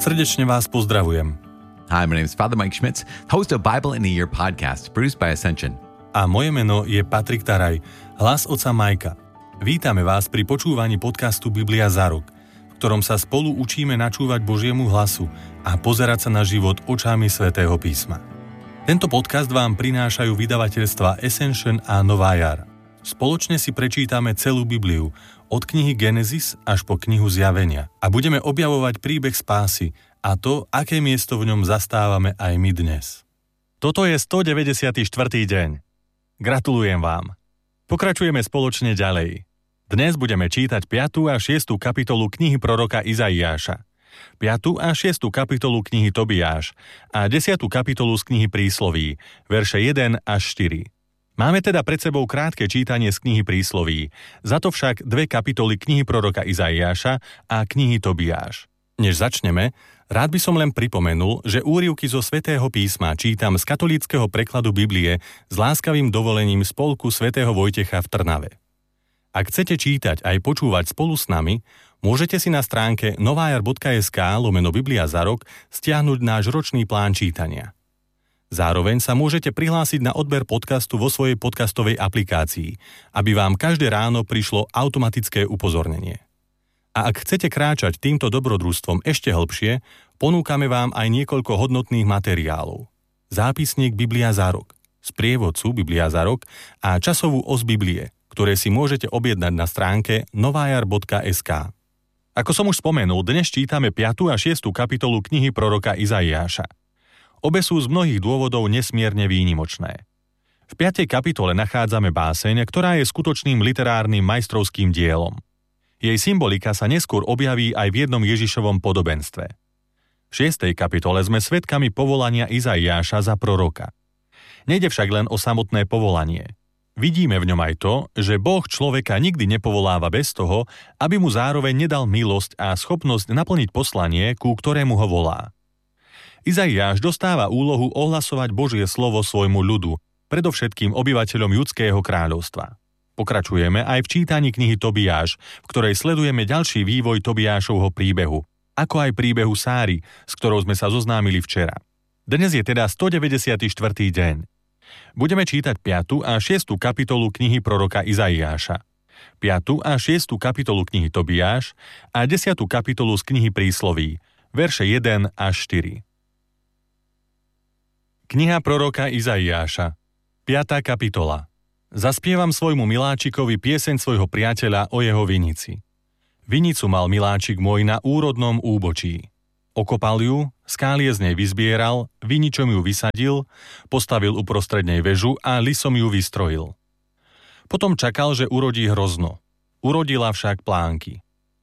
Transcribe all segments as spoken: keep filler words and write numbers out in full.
Srdečne vás pozdravujem. Hi, my name is Father Mike Schmitz, host of Bible in a Year podcast, produced by Ascension. A moje meno je Patrik Taraj, hlas otca Majka. Vítame vás pri počúvaní podcastu Biblia za rok, v ktorom sa spolu učíme načúvať Božiemu hlasu a pozerať sa na život očami Svätého písma. Tento podcast vám prinášajú vydavateľstva Ascension a Nová jar. Spoločne si prečítame celú Bibliu, od knihy Genesis až po knihu Zjavenia a budeme objavovať príbeh spásy a to, aké miesto v ňom zastávame aj my dnes. Toto je stodeväťdesiaty štvrtý deň. Gratulujem vám. Pokračujeme spoločne ďalej. Dnes budeme čítať piatu a šiestu kapitolu knihy proroka Izaiáša, piatu a šiestu kapitolu knihy Tobiáš a desiatu kapitolu z knihy Prísloví, verše jeden až štyri. Máme teda pred sebou krátke čítanie z knihy Prísloví, za to však dve kapitoly knihy proroka Izaiáša a knihy Tobiáš. Než začneme, rád by som len pripomenul, že úryvky zo Svätého písma čítam z katolíckeho prekladu Biblie s láskavým dovolením spolku svätého Vojtecha v Trnave. Ak chcete čítať aj počúvať spolu s nami, môžete si na stránke novajar bodka es ká lomeno Biblia za rok stiahnuť náš ročný plán čítania. Zároveň sa môžete prihlásiť na odber podcastu vo svojej podcastovej aplikácii, aby vám každé ráno prišlo automatické upozornenie. A ak chcete kráčať týmto dobrodružstvom ešte hlbšie, ponúkame vám aj niekoľko hodnotných materiálov. Zápisník Biblia za rok, sprievodcu Biblia za rok a časovú os Biblie, ktoré si môžete objednať na stránke novajar bodka es ká. Ako som už spomenul, dnes čítame piatu a šiestu kapitolu knihy proroka Izaiáša. Obe sú z mnohých dôvodov nesmierne výnimočné. V piatej kapitole nachádzame báseň, ktorá je skutočným literárnym majstrovským dielom. Jej symbolika sa neskôr objaví aj v jednom Ježišovom podobenstve. V šiestej kapitole sme svedkami povolania Izaiáša za proroka. Nejde však len o samotné povolanie. Vidíme v ňom aj to, že Boh človeka nikdy nepovoláva bez toho, aby mu zároveň nedal milosť a schopnosť naplniť poslanie, ku ktorému ho volá. Izaiáš dostáva úlohu ohlasovať Božie slovo svojmu ľudu, predovšetkým obyvateľom judského kráľovstva. Pokračujeme aj v čítaní knihy Tobiáš, v ktorej sledujeme ďalší vývoj Tobiášovho príbehu, ako aj príbehu Sáry, s ktorou sme sa zoznámili včera. Dnes je teda stodeväťdesiaty štvrtý deň. Budeme čítať piatu a šiestu kapitolu knihy proroka Izaiáša, piatu a šiestu kapitolu knihy Tobiáš a desiatu kapitolu z knihy Prísloví, verše jeden až štyri. Kniha proroka Izaiáša, piata kapitola. Zaspievam svojmu miláčikovi pieseň svojho priateľa o jeho vinici. Vinicu mal miláčik môj na úrodnom úbočí. Okopal ju, skálie z nej vyzbieral, viničom ju vysadil, postavil uprostred nej väžu a lisom ju vystrojil. Potom čakal, že urodí hrozno. Urodila však plánky.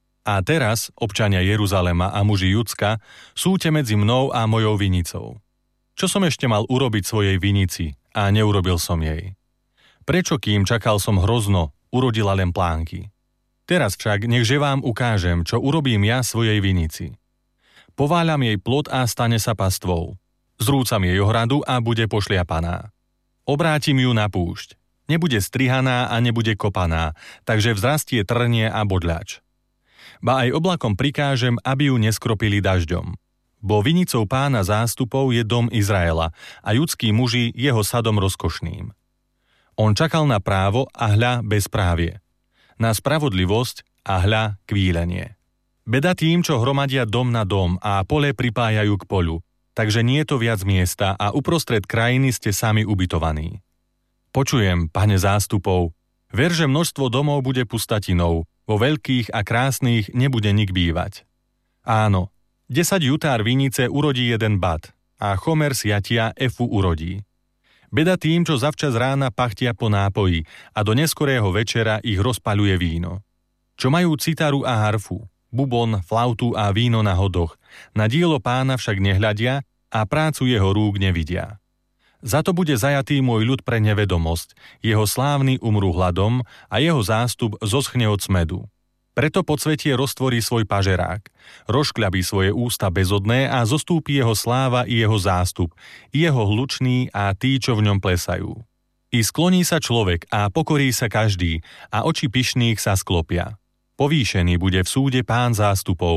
A teraz, občania Jeruzalema a muži Judska, súďte medzi mnou a mojou vinicou. Čo som ešte mal urobiť svojej vinici a neurobil som jej? Prečo, kým čakal som hrozno, urodila len plánky? Teraz však nechže vám ukážem, čo urobím ja svojej vinici. Pováľam jej plod a stane sa pastvou. Zrúcam jej ohradu a bude pošliapaná. Obrátim ju na púšť. Nebude strihaná a nebude kopaná, takže vzrastie trnie a bodľač. Ba aj oblakom prikážem, aby ju neskropili dažďom. Bo vinicou pána zástupov je dom Izraela a judskí muži jeho sadom rozkošným. On čakal na právo a hľa bezprávie, na spravodlivosť a hľa kvílenie. Beda tým, čo hromadia dom na dom a pole pripájajú k polu, takže nie je to viac miesta a uprostred krajiny ste sami ubytovaní. Počujem, Pane zástupov, ver, že množstvo domov bude pustatinou, vo veľkých a krásnych nebude nik bývať. Áno, desať jutár vinice urodí jeden bat a chomer siatia efu urodí. Beda tým, čo zavčas rána pachtia po nápoji a do neskorého večera ich rozpaľuje víno. Čo majú citaru a harfu, bubon, flautu a víno na hodoch, na dielo pána však nehľadia a prácu jeho rúk nevidia. Za to bude zajatý môj ľud pre nevedomosť, jeho slávny umrú hladom a jeho zástup zoschne od smedu. Preto podsvetie roztvorí svoj pažerák, rozškľabí svoje ústa bezodné a zostúpi jeho sláva i jeho zástup, i jeho hlučný a tí, čo v ňom plesajú. I skloní sa človek a pokorí sa každý a oči pyšných sa sklopia. Povýšený bude v súde pán zástupov,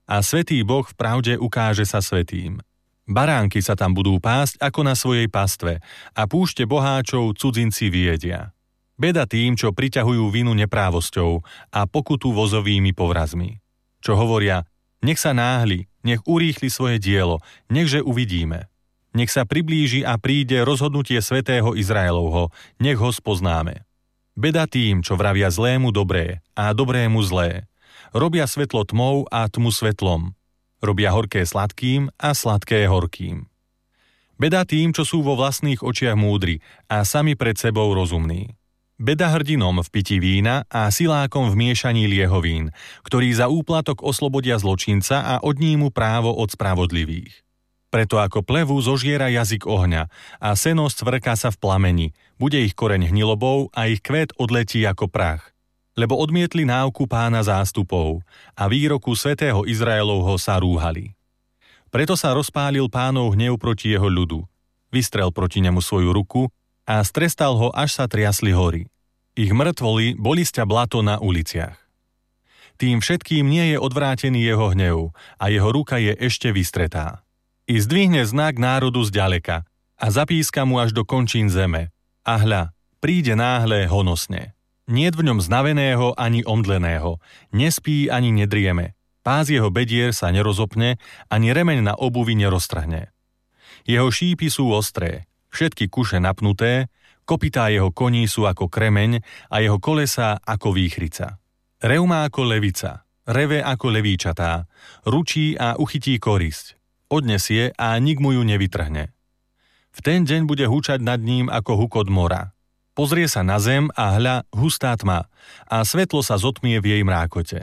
a svätý Boh v pravde ukáže sa svätým. Baránky sa tam budú pásť ako na svojej pastve a púšte boháčov cudzinci vyjedia. Beda tým, čo priťahujú vinu neprávosťou a pokutu vozovými povrazmi. Čo hovoria, nech sa náhli, nech urýchli svoje dielo, nechže uvidíme. Nech sa priblíži a príde rozhodnutie svätého Izraelovho, nech ho spoznáme. Beda tým, čo vravia zlému dobré a dobrému zlé. Robia svetlo tmou a tmu svetlom. Robia horké sladkým a sladké horkým. Beda tým, čo sú vo vlastných očiach múdri a sami pred sebou rozumní. Beda hrdinom v pití vína a silákom v miešaní liehovín, ktorí za úplatok oslobodia zločinca a odnímu právo od spravodlivých. Preto ako plevu zožiera jazyk ohňa a seno scvrká sa v plameni, bude ich koreň hnilobou a ich kvet odletí ako prach. Lebo odmietli náuku pána zástupov a výroku svätého Izraelovho sa rúhali. Preto sa rozpálil pánov hnev proti jeho ľudu. Vystrel proti nemu svoju ruku a strestal ho, až sa triasli hory. Ich mŕtvoly boli sťa blato na uliciach. Tým všetkým nie je odvrátený jeho hnev a jeho ruka je ešte vystretá. I zdvihne znak národu zďaleka a zapíska mu až do končín zeme. A hľa, príde náhle honosne. Niet v ňom znaveného ani omdleného, nespí ani nedrieme. Pás jeho bedier sa nerozopne, ani remeň na obuvi neroztrhne. Jeho šípy sú ostré, všetky kuše napnuté, kopytá jeho koní sú ako kremeň a jeho kolesá ako výchrica. Reumá ako levica, reve ako levíčatá, ručí a uchytí korisť. Odnesie a nik mu ju nevytrhne. V ten deň bude hučať nad ním ako hukot mora. Pozrie sa na zem a hľa hustá tma a svetlo sa zotmie v jej mrákote.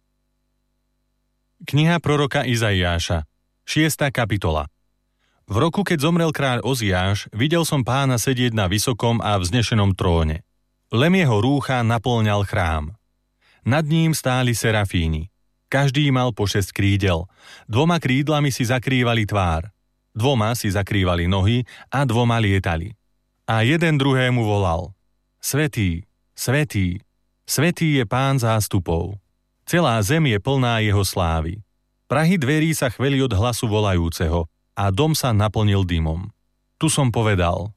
Kniha proroka Izaiáša, šiesta kapitola. V roku, keď zomrel kráľ Oziáš, videl som pána sedieť na vysokom a vznešenom tróne. Lem jeho rúcha napĺňal chrám. Nad ním stáli serafíni. Každý mal po šesť krídel. Dvoma krídlami si zakrývali tvár. Dvoma si zakrývali nohy a dvoma lietali. A jeden druhému volal: Svätý, svätý, svätý je Pán zástupov. Celá zem je plná jeho slávy. Prahy dverí sa chveli od hlasu volajúceho a dom sa naplnil dymom. Tu som povedal: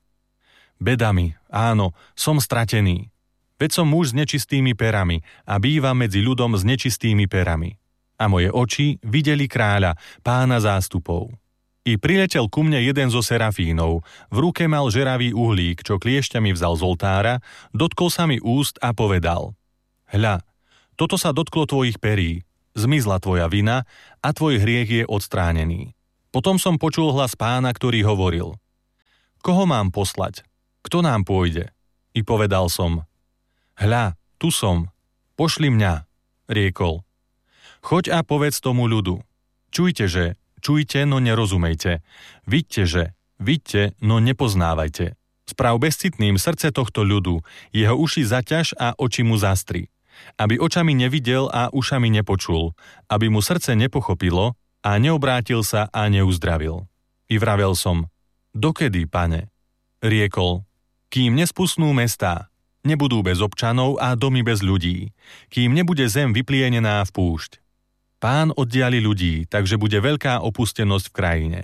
Beda mi, áno, som stratený. Veď som muž s nečistými perami a bývam medzi ľudom s nečistými perami. A moje oči videli kráľa, pána zástupov. I priletel ku mne jeden zo serafínov, v ruke mal žeravý uhlík, čo kliešťami vzal z oltára, dotkol sa mi úst a povedal: Hľa, toto sa dotklo tvojich perí, zmizla tvoja vina a tvoj hriech je odstránený. Potom som počul hlas pána, ktorý hovoril: Koho mám poslať? Kto nám pôjde? I povedal som: Hľa, tu som, pošli mňa, riekol. Choď a povedz tomu ľudu: Čujte, že, čujte, no nerozumejte. Vidte, že, vidte, no nepoznávajte. Sprav bezcitným srdce tohto ľudu, jeho uši zaťaž a oči mu zastri. Aby očami nevidel a ušami nepočul, aby mu srdce nepochopilo a neobrátil sa a neuzdravil. I vravel som: Dokedy, pane? Riekol: Kým nespustnú mestá, nebudú bez občanov a domy bez ľudí, kým nebude zem vyplienená v púšť. Pán oddiali ľudí, takže bude veľká opustenosť v krajine.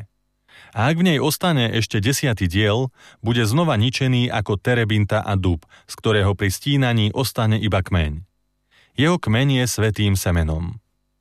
A ak v nej ostane ešte desiatý diel, bude znova ničený ako terebinta a dub, z ktorého pri stínaní ostane iba kmeň. Jeho kmeň je svätým semenom.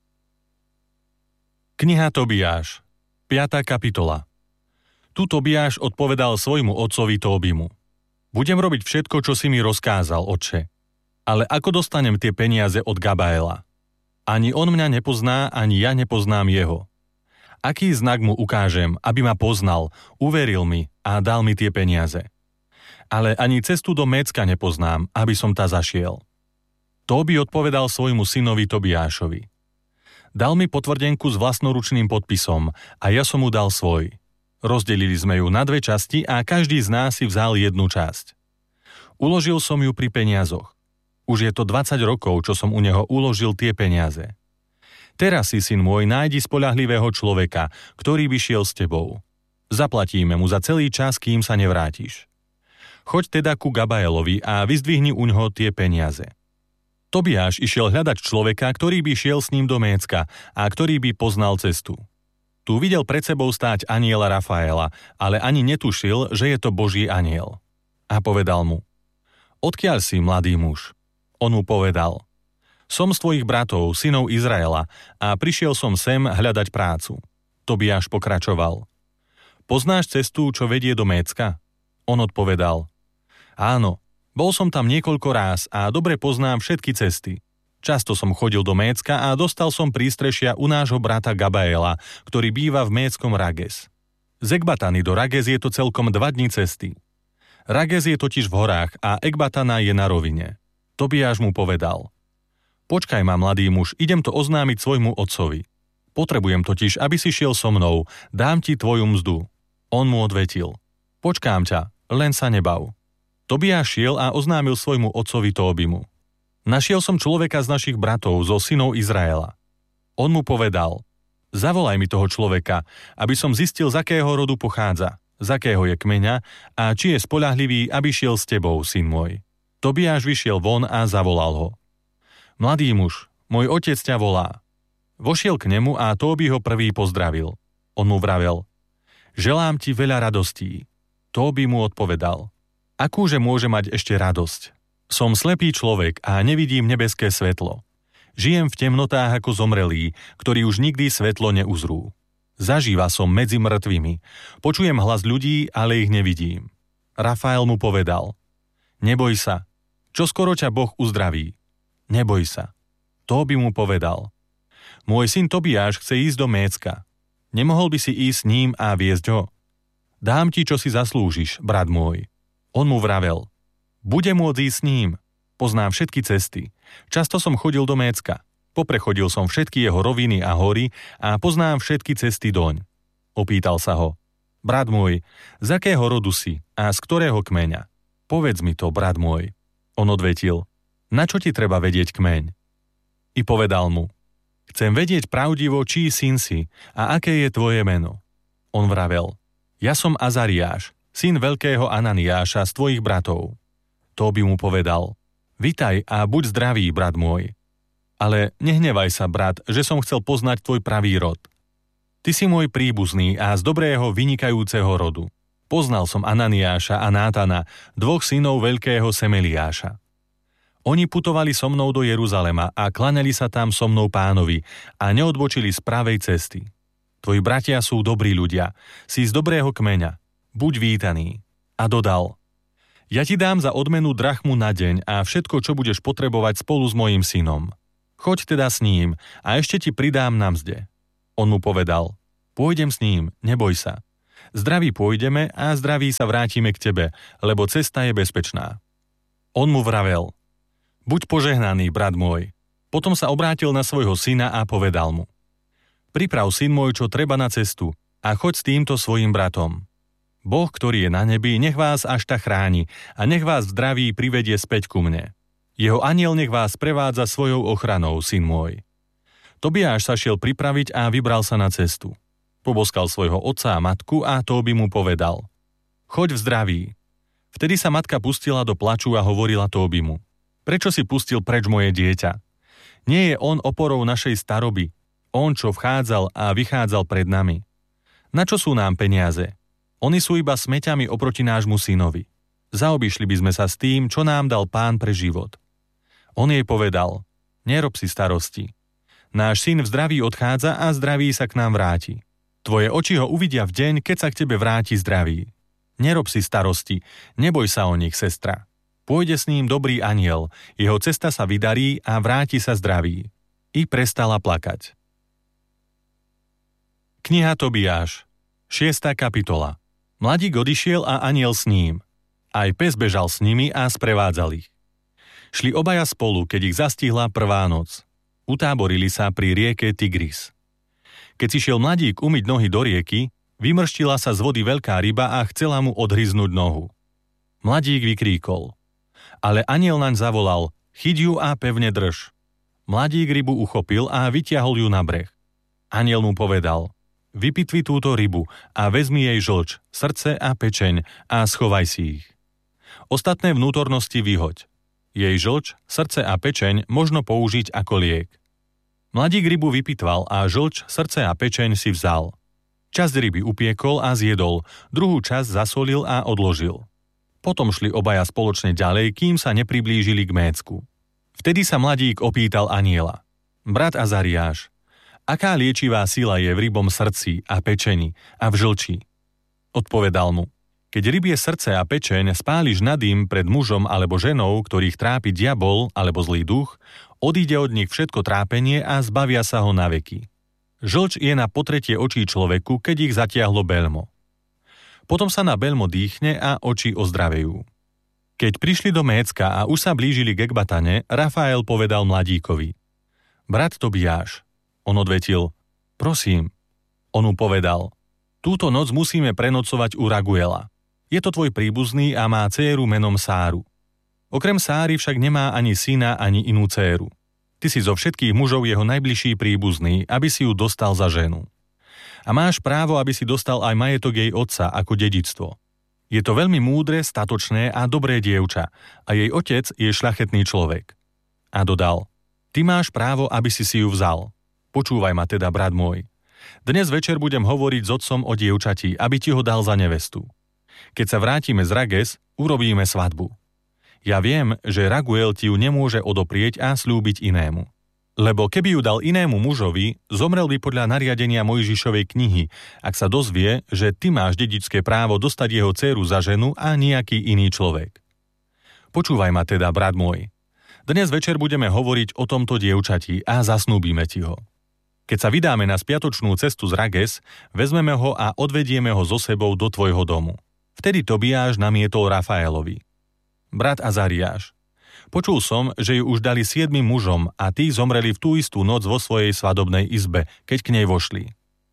Kniha Tobiáš, piata kapitola. Tu Tobiáš odpovedal svojmu otcovi Tóbimu: Budem robiť všetko, čo si mi rozkázal, otče. Ale ako dostanem tie peniaze od Gabaela? Ani on mňa nepozná, ani ja nepoznám jeho. Aký znak mu ukážem, aby ma poznal, uveril mi a dal mi tie peniaze? Ale ani cestu do Mécka nepoznám, aby som ta zašiel. Tóbi odpovedal svojmu synovi Tobiášovi: Dal mi potvrdenku s vlastnoručným podpisom a ja som mu dal svoj. Rozdelili sme ju na dve časti a každý z nás si vzal jednu časť. Uložil som ju pri peniazoch. Už je to dvadsať rokov, čo som u neho uložil tie peniaze. Teraz si, syn môj, nájdi spoľahlivého človeka, ktorý by šiel s tebou. Zaplatíme mu za celý čas, kým sa nevrátiš. Choď teda ku Gabaelovi a vyzdvihni uňho tie peniaze. Tobiáš išiel hľadať človeka, ktorý by šiel s ním do Mécka a ktorý by poznal cestu. Tu videl pred sebou stáť anjela Rafaela, ale ani netušil, že je to Boží anjel. A povedal mu: Odkiaľ si, mladý muž? On mu povedal: Som z tvojich bratov, synov Izraela, a prišiel som sem hľadať prácu. Tobiáš pokračoval: Poznáš cestu, čo vedie do Mécka? On odpovedal: Áno, bol som tam niekoľko ráz a dobre poznám všetky cesty. Často som chodil do Mécka a dostal som prístrešia u nášho brata Gabaela, ktorý býva v méckom Rages. Z Ekbatany do Rages je to celkom dva dni cesty. Rages je totiž v horách a Ekbatana je na rovine. Tobiáš mu povedal: Počkaj ma, mladý muž, idem to oznámiť svojmu otcovi. Potrebujem totiž, aby si šiel so mnou, dám ti tvoju mzdu. On mu odvetil: Počkám ťa, len sa nebav. Tobiáš šiel a oznámil svojmu otcovi Tóbimu: Našiel som človeka z našich bratov, zo synov Izraela. On mu povedal: Zavolaj mi toho človeka, aby som zistil, z akého rodu pochádza, z akého je kmeňa a či je spoľahlivý, aby šiel s tebou, syn môj. Tobiáš vyšiel von a zavolal ho. Mladý muž, môj otec ťa volá. Vošiel k nemu a Tóbi ho prvý pozdravil. On mu vravel: Želám ti veľa radostí. Tóbi mu odpovedal: Akúže môže mať ešte radosť? Som slepý človek a nevidím nebeské svetlo. Žijem v temnotách ako zomrelí, ktorí už nikdy svetlo neuzrú. Zažíva som medzi mŕtvými. Počujem hlas ľudí, ale ich nevidím. Rafael mu povedal: Neboj sa, čoskoro ťa Boh uzdraví. Neboj sa. Tóbi mu povedal: Môj syn Tobiáš chce ísť do Mécka. Nemohol by si ísť s ním a viesť ho? Dám ti, čo si zaslúžiš, brat môj. On mu vravel: Budem môcť ísť s ním. Poznám všetky cesty. Často som chodil do Mécka. Poprechodil som všetky jeho roviny a hory a poznám všetky cesty doň. Opýtal sa ho: Brat môj, z akého rodu si a z ktorého kmeňa? Povedz mi to, brat môj. On odvetil: Na čo ti treba vedieť kmeň? I povedal mu: Chcem vedieť pravdivo, čí syn si a aké je tvoje meno. On vravel: Ja som Azariáš, syn veľkého Ananiáša z tvojich bratov. Tóbi mu povedal: Vitaj a buď zdravý, brat môj. Ale nehnevaj sa, brat, že som chcel poznať tvoj pravý rod. Ty si môj príbuzný a z dobrého vynikajúceho rodu. Poznal som Ananiáša a Nátana, dvoch synov veľkého Semeliáša. Oni putovali so mnou do Jeruzalema a klaňali sa tam so mnou Pánovi a neodbočili z pravej cesty. Tvoji bratia sú dobrí ľudia, si z dobrého kmeňa. Buď vítaný. A dodal: Ja ti dám za odmenu drachmu na deň a všetko, čo budeš potrebovať spolu s mojím synom. Choď teda s ním a ešte ti pridám na mzde. On mu povedal: Pôjdem s ním, neboj sa. Zdraví pôjdeme a zdraví sa vrátime k tebe, lebo cesta je bezpečná. On mu vravel: Buď požehnaný, brat môj. Potom sa obrátil na svojho syna a povedal mu: Priprav, syn môj, čo treba na cestu a choď s týmto svojim bratom. Boh, ktorý je na nebi, nech vás až tak chráni a nech vás v zdraví privedie späť ku mne. Jeho anjel nech vás prevádza svojou ochranou, syn môj. Tobiáš sa šiel pripraviť a vybral sa na cestu. Poboskal svojho otca a matku a Tóbi mu povedal: Choď v zdraví. Vtedy sa matka pustila do plaču a hovorila Tóbimu: Prečo si pustil preč moje dieťa? Nie je on oporou našej staroby, on, čo vchádzal a vychádzal pred nami. Na čo sú nám peniaze? Oni sú iba smeťami oproti nášmu synovi. Zaobišli by sme sa s tým, čo nám dal Pán pre život. On jej povedal: Nerob si starosti. Náš syn v zdraví odchádza a zdraví sa k nám vráti. Tvoje oči ho uvidia v deň, keď sa k tebe vráti zdravý. Nerob si starosti, neboj sa o nich, sestra. Pôjde s ním dobrý anjel, jeho cesta sa vydarí a vráti sa zdravý. I prestala plakať. Kniha Tobiáš, šiesta kapitola. Mladík odišiel a anjel s ním. Aj pes bežal s nimi a sprevádzal ich. Šli obaja spolu, keď ich zastihla prvá noc. Utáborili sa pri rieke Tigris. Keď si šiel mladík umyť nohy do rieky, vymrštila sa z vody veľká ryba a chcela mu odhryznúť nohu. Mladík vykríkol. Ale anjel naň zavolal: Chyť ju a pevne drž. Mladík rybu uchopil a vytiahol ju na breh. Anjel mu povedal: Vypitvi túto rybu a vezmi jej žlč, srdce a pečeň a schovaj si ich. Ostatné vnútornosti vyhoď. Jej žlč, srdce a pečeň možno použiť ako liek. Mladík rybu vypitval a žlč, srdce a pečeň si vzal. Časť ryby upiekol a zjedol, druhú časť zasolil a odložil. Potom šli obaja spoločne ďalej, kým sa nepriblížili k mécku. Vtedy sa mladík opýtal anjela. Brat Azariáš, aká liečivá sila je v rybom srdci a pečeni a v žlči? Odpovedal mu, keď rybie srdce a pečeň spáliš na dým pred mužom alebo ženou, ktorých trápi diabol alebo zlý duch, odíde od nich všetko trápenie a zbavia sa ho naveky. Žlč je na potretie očí človeku, keď ich zatiahlo belmo. Potom sa na belmo dýchne a oči ozdravejú. Keď prišli do mécka a už sa blížili k Ekbatane, Rafael povedal mladíkovi. Brat Tobiáš. On odvetil, prosím. On mu povedal, túto noc musíme prenocovať u Raguela. Je to tvoj príbuzný a má dcéru menom Sáru. Okrem Sáry však nemá ani syna, ani inú dcéru. Ty si zo všetkých mužov jeho najbližší príbuzný, aby si ju dostal za ženu. A máš právo, aby si dostal aj majetok jej otca ako dedičstvo. Je to veľmi múdre, statočné a dobré dievča a jej otec je šľachetný človek. A dodal, ty máš právo, aby si si ju vzal. Počúvaj ma teda, brat môj. Dnes večer budem hovoriť s otcom o dievčati, aby ti ho dal za nevestu. Keď sa vrátime z Rages, urobíme svadbu. Ja viem, že Raguel ti ju nemôže odoprieť a slúbiť inému. Lebo keby ju dal inému mužovi, zomrel by podľa nariadenia Mojžišovej knihy, ak sa dozvie, že ty máš dedičské právo dostať jeho dcéru za ženu a nejaký iný človek. Počúvaj ma teda, brat môj. Dnes večer budeme hovoriť o tomto dievčati a zasnúbime ti ho. Keď sa vydáme na spiatočnú cestu z Rages, vezmeme ho a odvedieme ho so sebou do tvojho domu. Vtedy Tobiáš namietol Rafaelovi. Brat Azariáš, počul som, že ju už dali siedmim mužom a tí zomreli v tú istú noc vo svojej svadobnej izbe, keď k nej vošli.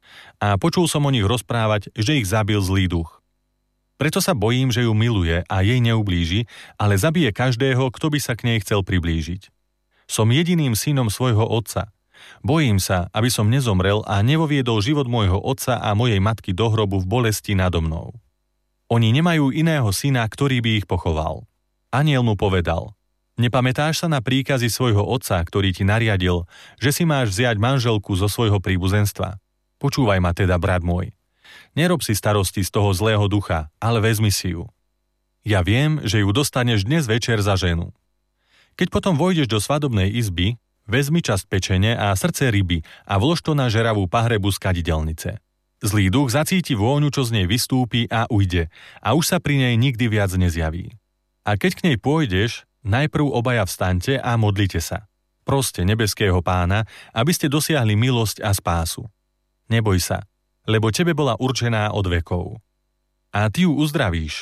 A počul som o nich rozprávať, že ich zabil zlý duch. Preto sa bojím, že ju miluje a jej neublíži, ale zabije každého, kto by sa k nej chcel priblížiť. Som jediným synom svojho otca. Bojím sa, aby som nezomrel a nevoviedol život môjho otca a mojej matky do hrobu v bolesti nado mnou. Oni nemajú iného syna, ktorý by ich pochoval. Anjel mu povedal, nepamätáš sa na príkazy svojho otca, ktorý ti nariadil, že si máš vziať manželku zo svojho príbuzenstva? Počúvaj ma teda, brat môj. Nerob si starosti z toho zlého ducha, ale vezmi si ju. Ja viem, že ju dostaneš dnes večer za ženu. Keď potom vojdeš do svadobnej izby, vezmi časť pečene a srdce ryby a vlož to na žeravú pahrebu z kadidelnice. Zlý duch zacíti vôňu, čo z nej vystúpi a ujde, a už sa pri nej nikdy viac nezjaví. A keď k nej pôjdeš, najprv obaja vstaňte a modlite sa. Proste nebeského Pána, aby ste dosiahli milosť a spásu. Neboj sa, lebo tebe bola určená od vekov. A ty ju uzdravíš,